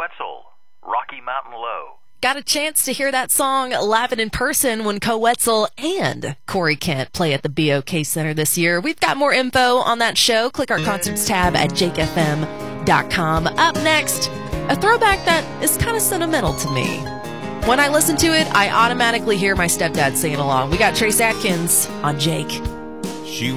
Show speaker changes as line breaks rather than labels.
Wetzel, Rocky Mountain Low.
Got a chance to hear that song live and in person when Koe Wetzel and Corey Kent play at the BOK Center this year. We've got more info on that show. Click our concerts tab at jakefm.com. Up next, a throwback that is kind of sentimental to me. When I listen to it, I automatically hear my stepdad singing along. We got Trace Atkins on Jake.